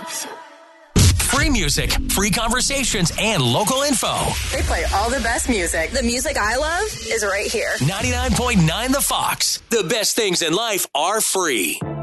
Free music, free conversations, and local info. They play all the best music. The music I love is right here. 99.9 The Fox. The best things in life are free.